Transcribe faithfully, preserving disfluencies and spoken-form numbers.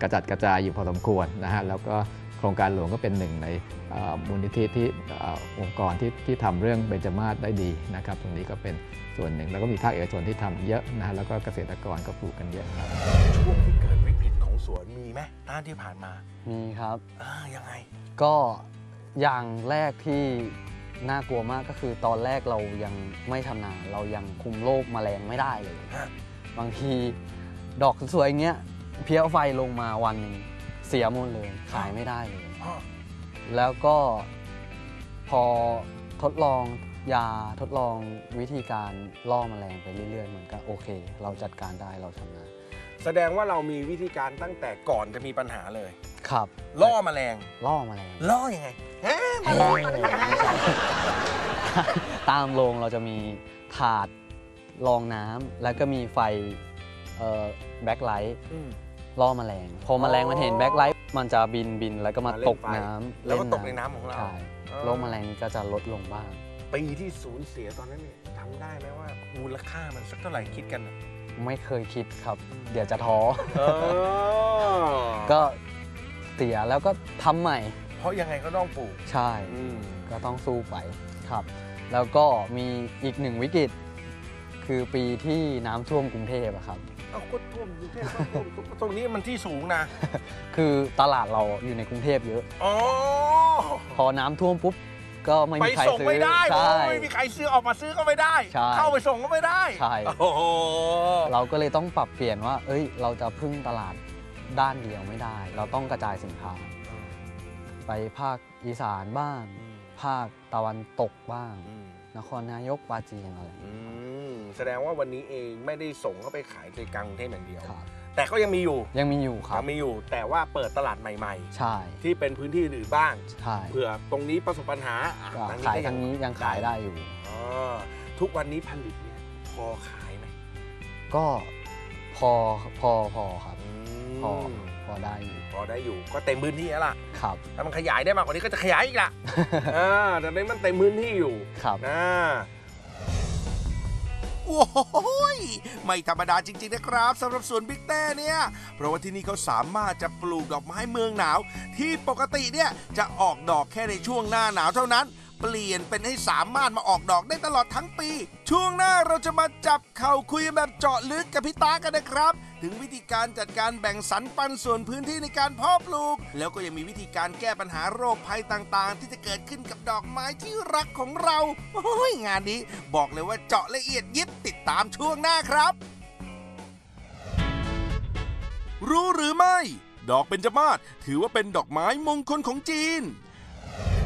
กระจัดกระจายอยู่พอสมควรนะฮะแล้วก็โครงการหลวงก็เป็นหนึ่งในมูลนิธิที่องค์กรที่ที่ทำเรื่องเบญจมาศได้ดีนะครับตรงนี้ก็เป็นส่วนหนึ่งแล้วก็มีภาคเอกชนที่ทำเยอะนะฮะแล้วก็เกษตรกรก็ปลูกกันเยอะครับช่วงที่เกิดวิกฤตของสวนมีไหมต้านที่ผ่านมามีครับอ่ายังไงก็อย่างแรกที่น่ากลัวมากก็คือตอนแรกเรายังไม่ทำนาเรายังคุมโรคแมลงไม่ได้เลยบางทีดอกสวยๆอย่างเงี้ยเพี้ยไฟลงมาวันหนึ่งเสียหมดเลยขายไม่ได้เลยแล้วก็พอทดลองยาทดลองวิธีการล่อแมลงไปเรื่อยๆมันก็โอเคเราจัดการได้เราชำนาญแสดงว่าเรามีวิธีการตั้งแต่ก่อนจะมีปัญหาเลยครับล่อแมลงล่อแมลงล่อยังไงตามโรงเราจะมีถาดรองน้ำแล้วก็มีไฟแบ็คไลท์ล่อแมลงพอแมลงมันเห็นแบ็คไลท์มันจะบินบินแล้วก็มาตกน้ำแล้วก็ตกในน้ำของเราใช่โรคแมลงนี้ก็จะลดลงบ้างปีที่สูญเสียตอนนั้นเนี่ยทำได้ไหมว่ามูลค่ามันสักเท่าไหร่คิดกันไม่เคยคิดครับเดี๋ยวจะท้อก็เสียแล้วก็ทำใหม่เพราะยังไงก็ต้องปลูกใช่ก็ต้องสู้ไปครับแล้วก็มีอีกหนึ่งวิกฤตคือปีที่น้ำท่วมกรุงเทพอะครับเอาก็ท่วมกรุงเทพตรงนี้มันที่สูงนะคือตลาดเราอยู่ในกรุงเทพเยอะอ๋อพอน้ำท่วมปุ๊บก็ไม่มีใครซื้อไม่ได้ไม่มีใครซื้อออกมาซื้อก็ไม่ได้เข้าไปส่งก็ไม่ได้ใช่เราก็เลยต้องปรับเปลี่ยนว่าเอ้ยเราจะพึ่งตลาดด้านเดียวไม่ได้เราต้องกระจายสินค้าไปภาคอีสานบ้างภาคตะวันตกบ้างนครนายกปราจีนอะไรแสดงว่าวันนี้เองไม่ได้ส่งเข้าไปขายในกลางกรุงเทพอย่างเดียวแต่ก็ยังมีอยู่ยังมีอยู่ครับยังมีอยู่แต่ว่าเปิดตลาดใหม่ๆใช่ที่เป็นพื้นที่อื่นบ้างใช่เผื่อตรงนี้ประสบปัญหาขายทางนี้ยังขายได้อยู่ทุกวันนี้ผลิตเนี่ยพอขายไหมก็พอพอพอครับพอพอได้อยู่พอได้อยู่ก็เต็มพื้นที่แล้วล่ะครับถ้ามันขยายได้มากกว่านี้ก็จะขยายอีกละแต่ในมันเต็มพื้นที่อยู่ครับนะโอ้โหไม่ธรรมดาจริงๆนะครับสำหรับสวนบิ๊กเต้เนี่ยเพราะว่าที่นี่เขาสามารถจะปลูกดอกไม้เมืองหนาวที่ปกติเนี่ยจะออกดอกแค่ในช่วงหน้าหนาวเท่านั้นเปลี่ยนเป็นให้สามารถมาออกดอกได้ตลอดทั้งปีช่วงหน้าเราจะมาจับเข่าคุยแบบเจาะลึกกับพี่ตากันนะครับถึงวิธีการจัดการแบ่งสรรปันส่วนพื้นที่ในการเพาะปลูกแล้วก็ยังมีวิธีการแก้ปัญหาโรคภัยต่างๆที่จะเกิดขึ้นกับดอกไม้ที่รักของเราโอ้ยงานนี้บอกเลยว่าเจาะละเอียดยิบติดตามช่วงหน้าครับรู้หรือไม่ดอกเบญจมาศถือว่าเป็นดอกไม้มงคลของจีน